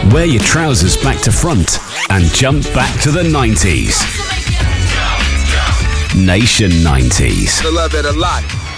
Wear your trousers back to front and jump back to the 90s. Nation 90s. I love it a lot.